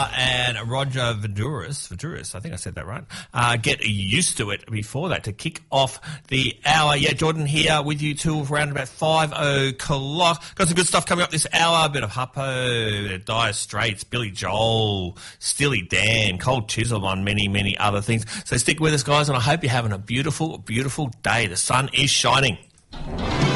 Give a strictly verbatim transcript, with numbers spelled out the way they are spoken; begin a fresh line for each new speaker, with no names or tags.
and Roger Vaduris, Vaduris, I think I said that right, uh, get used to it before that to kick off the hour. Yeah, Jordan here with you till around about five o'clock. Got some good stuff coming up this hour. A bit of Huppo, a bit of Dire Straits, Billy Joel, Steely Dan, Cold Chisel, on many, many other things. So stick with us, guys, and I hope you're having a beautiful, beautiful day. The sun is shining.